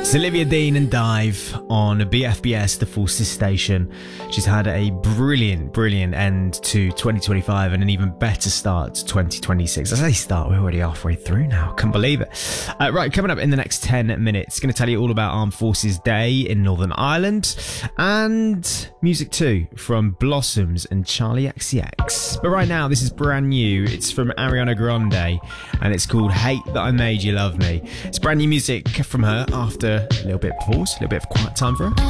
Olivia Dean and Dive on BFBS, the Forces station. She's had a brilliant end to 2025 and an even better start to 2026. As I start, we're already halfway through now. Can't believe it. Right, coming up in the next 10 minutes, going to tell you all about Armed Forces Day in Northern Ireland and music too from Blossoms and Charlie XCX. But right now, this is brand new. It's from Ariana Grande and it's called Hate That I Made You Love Me. It's brand new music from her after a little bit of pause, a little bit of quiet time for her.